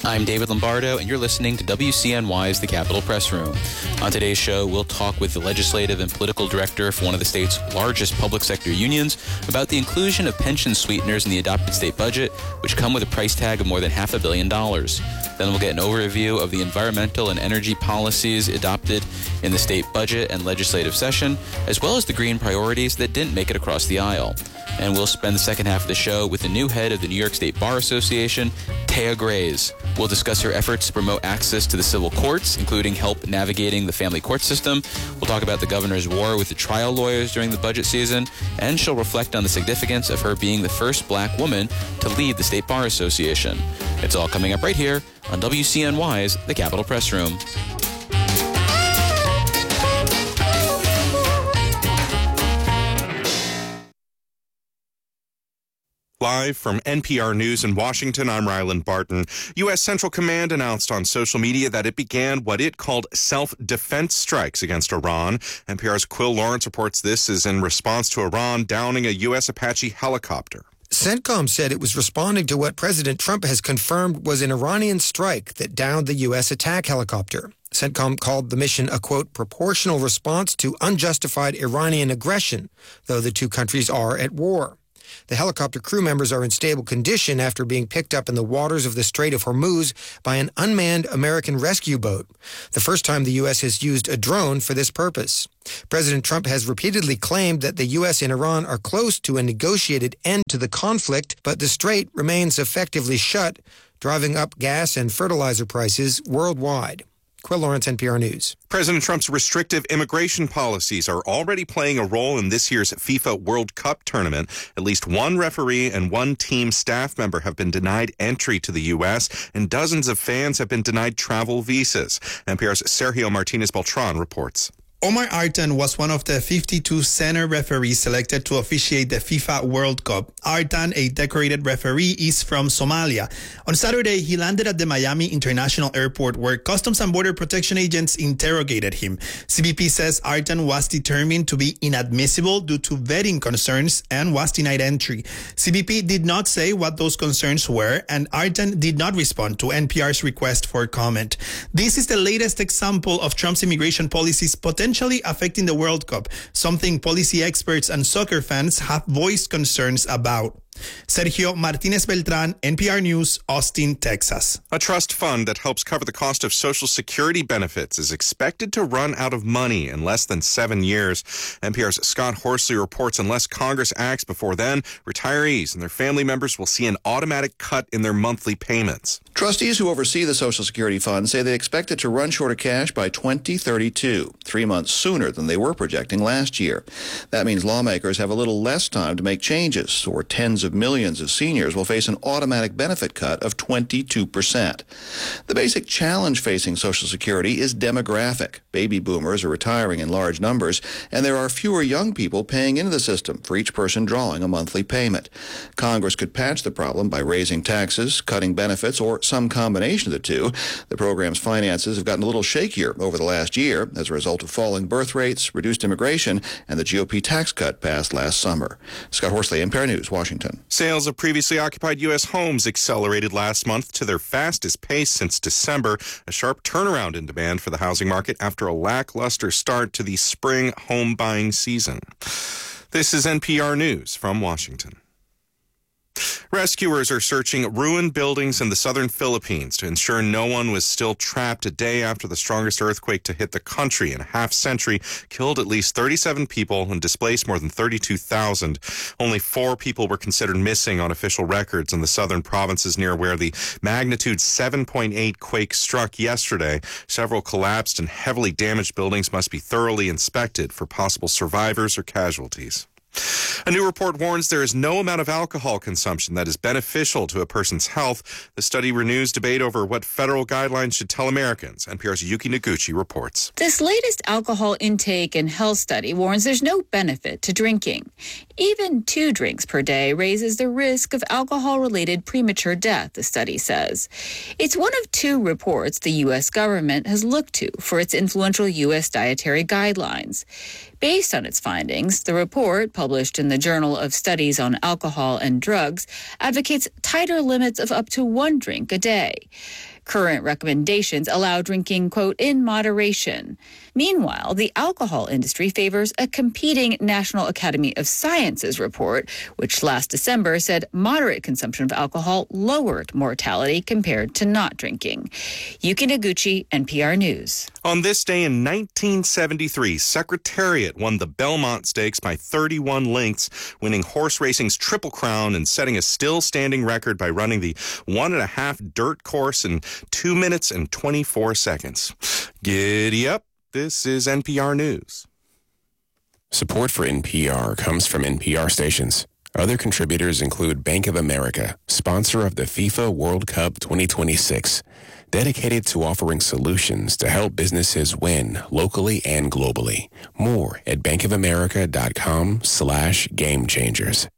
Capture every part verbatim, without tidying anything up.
I'm David Lombardo, and you're listening to W C N Y's The Capitol Press Room. On today's show, we'll talk with the legislative and political director for one of the state's largest public sector unions about the inclusion of pension sweeteners in the adopted state budget, which come with a price tag of more than half a billion dollars. Then we'll get an overview of the environmental and energy policies adopted in the state budget and legislative session, as well as the green priorities that didn't make it across the aisle. And we'll spend the second half of the show with the new head of the New York State Bar Association, Taya Grays. We'll discuss her efforts to promote access to the civil courts, including help navigating the family court system. We'll talk about the governor's war with the trial lawyers during the budget season, and she'll reflect on the significance of her being the first black woman to lead the State Bar Association. It's all coming up right here on W C N Y's The Capitol Press Room. Live from N P R News in Washington, I'm Ryland Barton. U S. Central Command announced on social media that it began what it called self-defense strikes against Iran. N P R's Quill Lawrence reports this is in response to Iran downing a U S. Apache helicopter. CENTCOM said it was responding to what President Trump has confirmed was an Iranian strike that downed the U S attack helicopter. CENTCOM called the mission a, quote, proportional response to unjustified Iranian aggression, though the two countries are at war. The helicopter crew members are in stable condition after being picked up in the waters of the Strait of Hormuz by an unmanned American rescue boat, the first time the U S has used a drone for this purpose. President Trump has repeatedly claimed that the U S and Iran are close to a negotiated end to the conflict, but the strait remains effectively shut, driving up gas and fertilizer prices worldwide. Quill Lawrence, N P R News. President Trump's restrictive immigration policies are already playing a role in this year's FIFA World Cup tournament. At least one referee and one team staff member have been denied entry to the U S, and dozens of fans have been denied travel visas. N P R's Sergio Martinez Beltran reports. Omar Artan was one of the fifty-two senior referees selected to officiate the FIFA World Cup. Artan, a decorated referee, is from Somalia. On Saturday, he landed at the Miami International Airport where Customs and Border Protection agents interrogated him. C B P says Artan was determined to be inadmissible due to vetting concerns and was denied entry. C B P did not say what those concerns were, and Artan did not respond to N P R's request for comment. This is the latest example of Trump's immigration policies potentially potentially affecting the World Cup, something policy experts and soccer fans have voiced concerns about. Sergio Martinez Beltran, N P R News, Austin, Texas. A trust fund that helps cover the cost of Social Security benefits is expected to run out of money in less than seven years. N P R's Scott Horsley reports unless Congress acts before then, retirees and their family members will see an automatic cut in their monthly payments. Trustees who oversee the Social Security Fund say they expect it to run short of cash by twenty thirty-two, three months sooner than they were projecting last year. That means lawmakers have a little less time to make changes, or tens of millions of seniors will face an automatic benefit cut of twenty-two percent. The basic challenge facing Social Security is demographic. Baby boomers are retiring in large numbers, and there are fewer young people paying into the system for each person drawing a monthly payment. Congress could patch the problem by raising taxes, cutting benefits, or some combination of the two. The program's finances have gotten a little shakier over the last year as a result of falling birth rates, reduced immigration, and the G O P tax cut passed last summer. Scott Horsley, N P R News, Washington. Sales of previously occupied U S homes accelerated last month to their fastest pace since December, a sharp turnaround in demand for the housing market after a lackluster start to the spring home buying season. This is N P R News from Washington. Rescuers are searching ruined buildings in the southern Philippines to ensure no one was still trapped a day after the strongest earthquake to hit the country in a half century killed at least thirty-seven people and displaced more than thirty-two thousand. Only four people were considered missing on official records in the southern provinces near where the magnitude seven point eight quake struck yesterday. Several collapsed and heavily damaged buildings must be thoroughly inspected for possible survivors or casualties. A new report warns there is no amount of alcohol consumption that is beneficial to a person's health. The study renews debate over what federal guidelines should tell Americans. N P R's Yuki Noguchi reports. This latest alcohol intake and health study warns there's no benefit to drinking. Even two drinks per day raises the risk of alcohol-related premature death, the study says. It's one of two reports the U S government has looked to for its influential U S dietary guidelines. Based on its findings, the report, published in the Journal of Studies on Alcohol and Drugs, advocates tighter limits of up to one drink a day. Current recommendations allow drinking, quote, in moderation. Meanwhile, the alcohol industry favors a competing National Academy of Sciences report, which last December said moderate consumption of alcohol lowered mortality compared to not drinking. Yuki Noguchi, N P R News. On this day in nineteen seventy-three, Secretariat won the Belmont Stakes by thirty-one lengths, winning horse racing's Triple Crown and setting a still-standing record by running the one and a half dirt course in two minutes and twenty-four seconds. Giddy up. This is N P R News. Support for N P R comes from N P R stations. Other contributors include Bank of America, sponsor of the FIFA World Cup twenty twenty-six, dedicated to offering solutions to help businesses win locally and globally. More at bankofamerica.com slash game changers.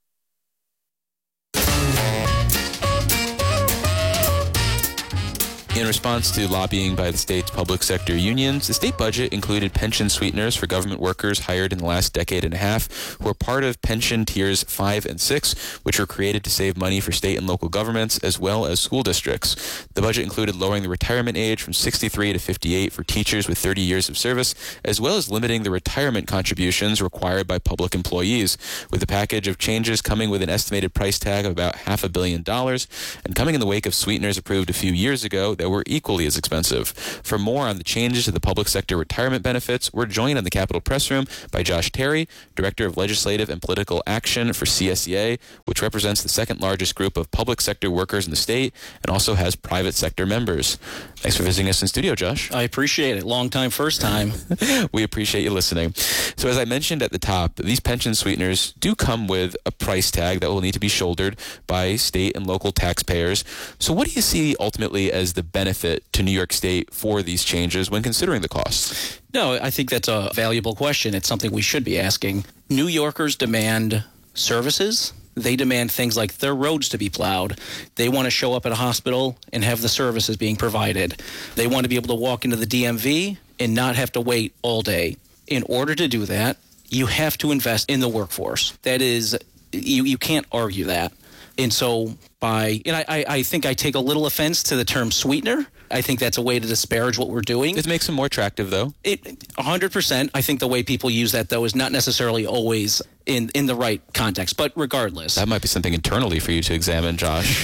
In response to lobbying by the state's public sector unions, the state budget included pension sweeteners for government workers hired in the last decade and a half who are part of pension tiers five and six, which were created to save money for state and local governments as well as school districts. The budget included lowering the retirement age from sixty-three to fifty-eight for teachers with thirty years of service, as well as limiting the retirement contributions required by public employees, with the package of changes coming with an estimated price tag of about half a billion dollars and coming in the wake of sweeteners approved a few years ago that were equally as expensive. For more on the changes to the public sector retirement benefits, we're joined in the Capitol Press Room by Josh Terry, Director of Legislative and Political Action for C S E A, which represents the second largest group of public sector workers in the state and also has private sector members. Thanks for visiting us in studio, Josh. I appreciate it. Long time, first time. We appreciate you listening. So as I mentioned at the top, these pension sweeteners do come with a price tag that will need to be shouldered by state and local taxpayers. So what do you see ultimately as the benefit to New York State for these changes when considering the costs? No, I think that's a valuable question. It's something we should be asking. New Yorkers demand services. They demand things like their roads to be plowed. They want to show up at a hospital and have the services being provided. They want to be able to walk into the D M V and not have to wait all day. In order to do that, you have to invest in the workforce. That is, you, you can't argue that. And so by, and I, I think I take a little offense to the term sweetener. I think that's a way to disparage what we're doing. It makes them more attractive, though. It one hundred percent. I think the way people use that, though, is not necessarily always in, in the right context. But regardless. That might be something internally for you to examine,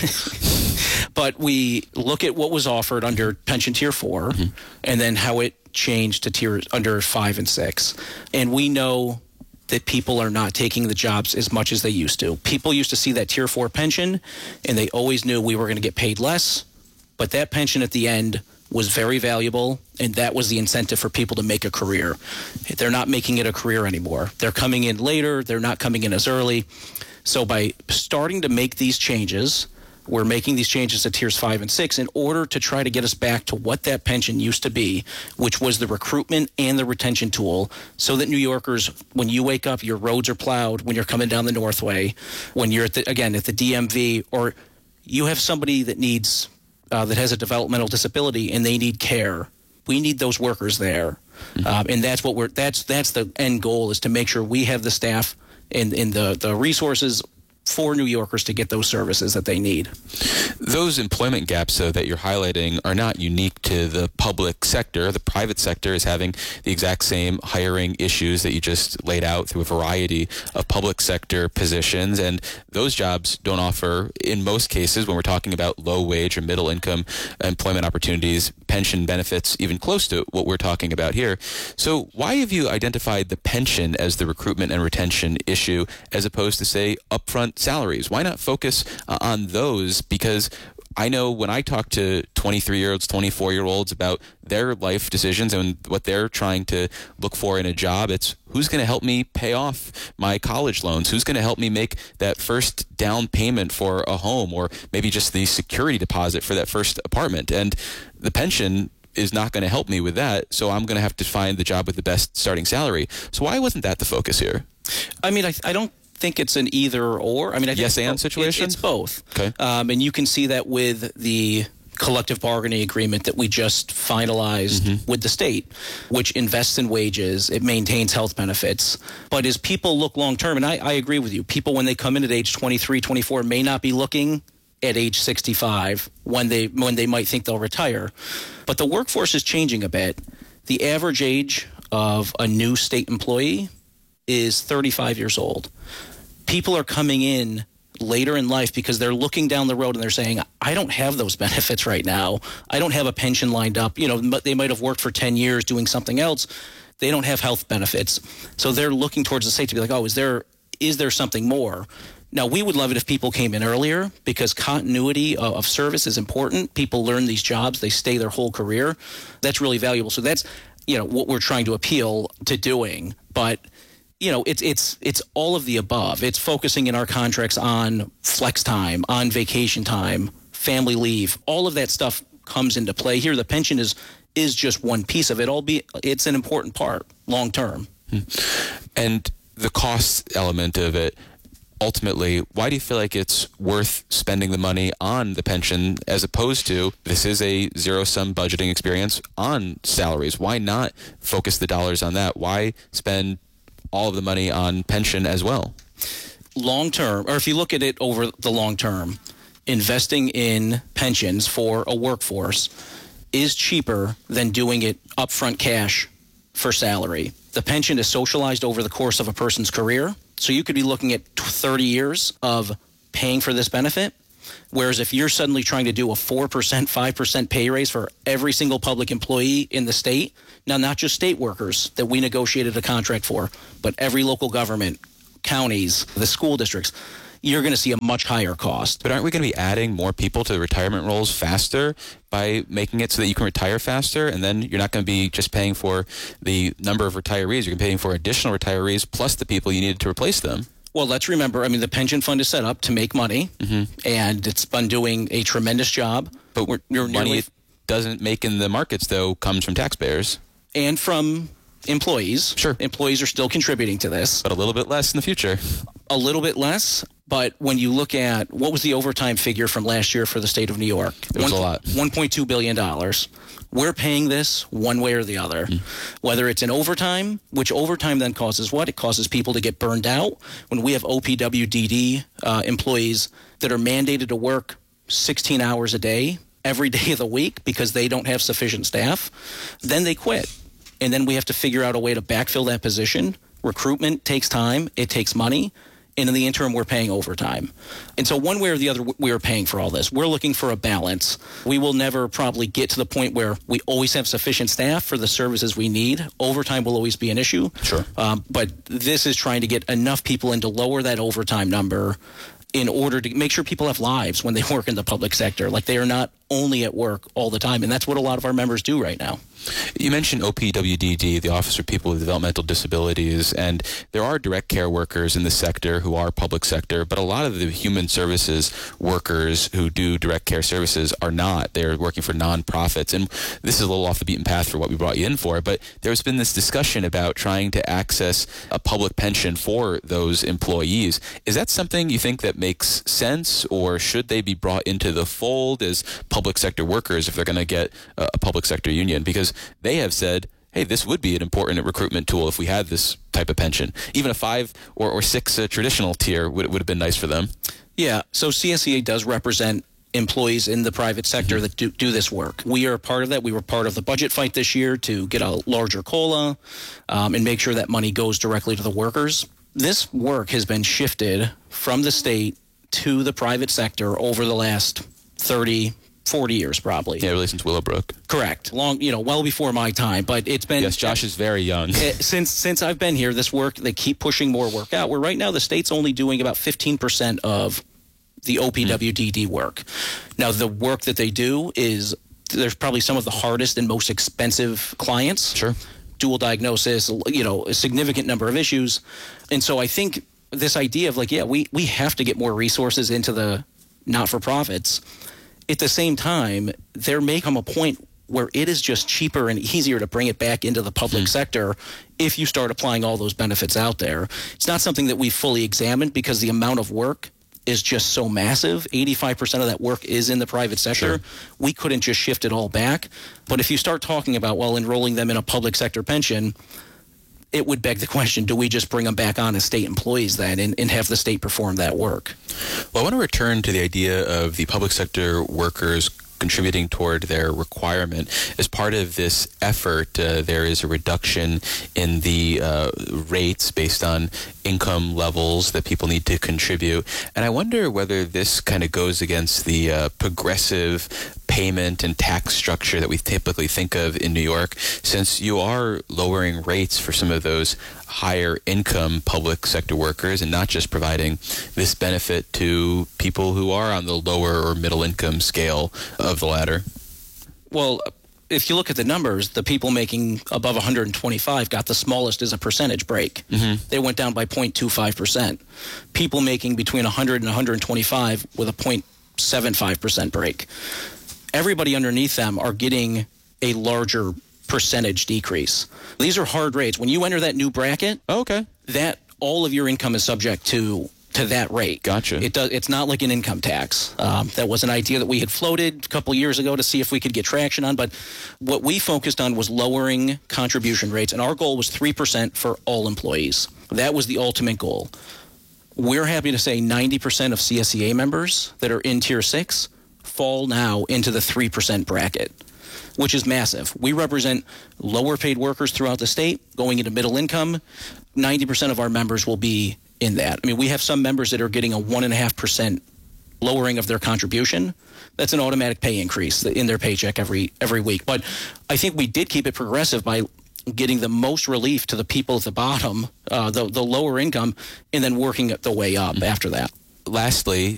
Josh. But we look at what was offered under pension tier four mm-hmm. and then how it changed to tier under five and six. And we know that people are not taking the jobs as much as they used to. People used to see that tier four pension, and they always knew we were going to get paid less. But that pension at the end was very valuable, and that was the incentive for people to make a career. They're not making it a career anymore. They're coming in later. They're not coming in as early. So by starting to make these changes, we're making these changes to tiers five and six in order to try to get us back to what that pension used to be, which was the recruitment and the retention tool, so that New Yorkers, when you wake up, your roads are plowed, when you're coming down the Northway, when you're, at the, again, at the D M V, or you have somebody that needs, uh, that has a developmental disability and they need care. We need those workers there. Mm-hmm. Um, and that's what we're, that's, that's the end goal, is to make sure we have the staff and, and the, the resources for New Yorkers to get those services that they need. Those employment gaps, though, that you're highlighting are not unique to the public sector. The private sector is having the exact same hiring issues that you just laid out through a variety of public sector positions. And those jobs don't offer, in most cases, when we're talking about low wage or middle income employment opportunities, pension benefits even close to what we're talking about here. So why have you identified the pension as the recruitment and retention issue as opposed to, say, upfront salaries? Why not focus uh, on those? Because I know when I talk to twenty-three-year-olds, twenty-four-year-olds about their life decisions and what they're trying to look for in a job, it's who's going to help me pay off my college loans? Who's going to help me make that first down payment for a home, or maybe just the security deposit for that first apartment? And the pension is not going to help me with that, so I'm going to have to find the job with the best starting salary. So why wasn't that the focus here? I mean, I, I don't think it's an either or. I mean, I think yes and situation? It's, it's both. Okay. Um, and you can see that with the collective bargaining agreement that we just finalized mm-hmm. with the state, which invests in wages, it maintains health benefits. But as people look long term, and I, I agree with you, people when they come in at age twenty-three, twenty-four may not be looking at age sixty-five when they when they might think they'll retire. But the workforce is changing a bit. The average age of a new state employee is thirty-five years old. People are coming in later in life because they're looking down the road and they're saying, I don't have those benefits right now. I don't have a pension lined up. You know, they might have worked for ten years doing something else. They don't have health benefits. So they're looking towards the state to be like, oh, is there is there something more? Now, we would love it if people came in earlier because continuity of, of service is important. People learn these jobs. They stay their whole career. That's really valuable. So that's, you know, what we're trying to appeal to doing. But you know, it's it's it's all of the above. It's focusing in our contracts on flex time, on vacation time, family leave. All of that stuff comes into play here. The pension is is just one piece of it. Albeit it's an important part long term. And the cost element of it, ultimately, why do you feel like it's worth spending the money on the pension as opposed to, this is a zero-sum budgeting experience, on salaries? Why not focus the dollars on that? Why spend all of the money on pension as well? Long term, or if you look at it over the long term, investing in pensions for a workforce is cheaper than doing it upfront cash for salary. The pension is socialized over the course of a person's career. So you could be looking at thirty years of paying for this benefit. Whereas if you're suddenly trying to do a four percent, five percent pay raise for every single public employee in the state, now not just state workers that we negotiated a contract for, but every local government, counties, the school districts, you're going to see a much higher cost. But aren't we going to be adding more people to the retirement rolls faster by making it so that you can retire faster? And then you're not going to be just paying for the number of retirees. You're paying for additional retirees plus the people you needed to replace them. Well, let's remember, I mean, the pension fund is set up to make money, mm-hmm. and it's been doing a tremendous job. But we're, we're money nearly, it doesn't make in the markets, though, comes from taxpayers. And from employees. Sure. Employees are still contributing to this. But a little bit less in the future. A little bit less. But when you look at, what was the overtime figure from last year for the state of New York? It was One, a lot. one point two billion dollars. We're paying this one way or the other. Mm. Whether it's in overtime, which overtime then causes what? It causes people to get burned out. When we have O P W D D uh, employees that are mandated to work sixteen hours a day, every day of the week, because they don't have sufficient staff, then they quit. And then we have to figure out a way to backfill that position. Recruitment takes time. It takes money. And in the interim, we're paying overtime. And so one way or the other, we are paying for all this. We're looking for a balance. We will never probably get to the point where we always have sufficient staff for the services we need. Overtime will always be an issue. Sure. Um, but this is trying to get enough people in to lower that overtime number in order to make sure people have lives when they work in the public sector. Like, they are not only at work all the time. And that's what a lot of our members do right now. You mentioned O P W D D, the Office for People with Developmental Disabilities, and there are direct care workers in the sector who are public sector, but a lot of the human services workers who do direct care services are not. They're working for nonprofits, and this is a little off the beaten path for what we brought you in for, but there's been this discussion about trying to access a public pension for those employees. Is that something you think that makes sense, or should they be brought into the fold as public sector workers if they're going to get a public sector union? Because they have said, hey, this would be an important recruitment tool if we had this type of pension. Even a five or, or six uh, traditional tier would, would have been nice for them. Yeah, so C S E A does represent employees in the private sector mm-hmm. that do, do this work. We are part of that. We were part of the budget fight this year to get a larger COLA um, and make sure that money goes directly to the workers. This work has been shifted from the state to the private sector over the last thirty, forty years probably. Yeah, really since Willowbrook. Correct. Long, you know, well before my time, but it's been... Yes, Josh is very young. since since I've been here, this work, they keep pushing more work out, where right now the state's only doing about fifteen percent of the O P W D D mm. work. Now, the work that they do is, there's probably some of the hardest and most expensive clients. Sure. Dual diagnosis, you know, a significant number of issues. And so I think this idea of like, yeah, we, we have to get more resources into the not-for-profits. At the same time, there may come a point where it is just cheaper and easier to bring it back into the public hmm. sector if you start applying all those benefits out there. It's not something that we've fully examined because the amount of work is just so massive. eighty-five percent of that work is in the private sector. Sure. We couldn't just shift it all back. But if you start talking about, well, enrolling them in a public sector pension, it would beg the question, do we just bring them back on as state employees then and, and have the state perform that work? Well, I want to return to the idea of the public sector workers contributing toward their requirement. As part of this effort, uh, there is a reduction in the uh, rates based on income levels that people need to contribute. And I wonder whether this kind of goes against the uh, progressive payment and tax structure that we typically think of in New York, since you are lowering rates for some of those higher income public sector workers and not just providing this benefit to people who are on the lower or middle income scale of the ladder. Well, if you look at the numbers, the people making above one hundred twenty-five got the smallest as a percentage break. Mm-hmm. They went down by zero point two five percent. People making between one hundred and one hundred twenty-five with a zero point seven five percent break. Everybody underneath them are getting a larger percentage decrease. These are hard rates. When you enter that new bracket, oh, okay, that all of your income is subject to to that rate. Gotcha. It does. It's not like an income tax. Um, that was an idea that we had floated a couple years ago to see if we could get traction on. But what we focused on was lowering contribution rates, and our goal was three percent for all employees. That was the ultimate goal. We're happy to say ninety percent of C S E A members that are in Tier six fall now into the three percent bracket, which is massive. We represent lower paid workers throughout the state going into middle income. ninety percent of our members will be in that. I mean, we have some members that are getting a one point five percent lowering of their contribution. That's an automatic pay increase in their paycheck every every week. But I think we did keep it progressive by getting the most relief to the people at the bottom, uh, the, the lower income, and then working the way up mm-hmm. after that. Lastly,